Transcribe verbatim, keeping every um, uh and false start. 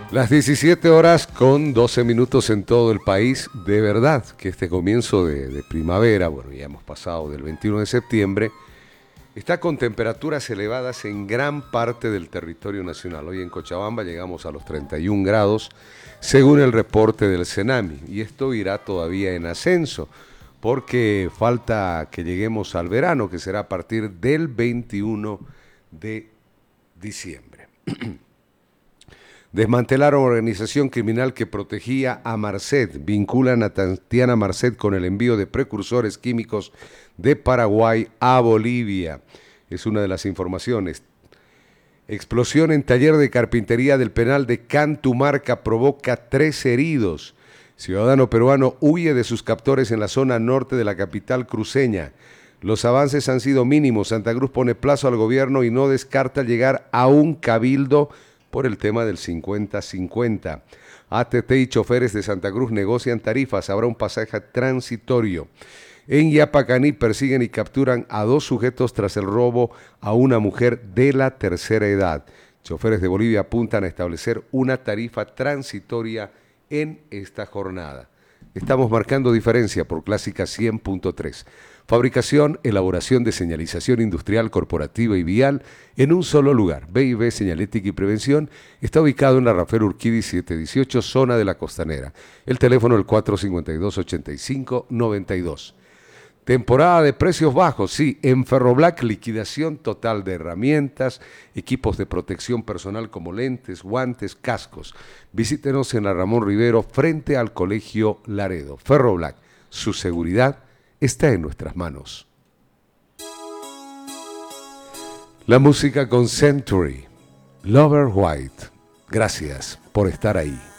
Las diecisiete horas con doce minutos en todo el país. De verdad que este comienzo de, de primavera, bueno, ya hemos pasado del veintiuno de septiembre, está con temperaturas elevadas en gran parte del territorio nacional. Hoy en Cochabamba llegamos a los treinta y un grados, según el reporte del CENAMI, y esto irá todavía en ascenso, porque falta que lleguemos al verano, que será a partir del veintiuno de diciembre. Desmantelaron organización criminal que protegía a Marcet. Vinculan a Tatiana Marcet con el envío de precursores químicos de Paraguay a Bolivia. Es una de las informaciones. Explosión en taller de carpintería del penal de Cantumarca provoca tres heridos. Ciudadano peruano huye de sus captores en la zona norte de la capital cruceña. Los avances han sido mínimos. Santa Cruz pone plazo al gobierno y no descarta llegar a un cabildo por el tema del cincuenta cincuenta. A T T y choferes de Santa Cruz negocian tarifas, habrá un pasaje transitorio. En Yapacaní persiguen y capturan a dos sujetos tras el robo a una mujer de la tercera edad. Choferes de Bolivia apuntan a establecer una tarifa transitoria en esta jornada. Estamos marcando diferencia por Clásica cien punto tres. Fabricación, elaboración de señalización industrial, corporativa y vial en un solo lugar. B y B Señalética y Prevención está ubicado en la Rafael Urquidi setecientos dieciocho, zona de la Costanera. El teléfono el cuatro cinco dos, ocho cinco nueve dos. Temporada de precios bajos, sí, en Ferroblac, liquidación total de herramientas, equipos de protección personal como lentes, guantes, cascos. Visítenos en la Ramón Rivero frente al Colegio Laredo. Ferroblac, su seguridad está en nuestras manos. La música con Century, Lover White. Gracias por estar ahí.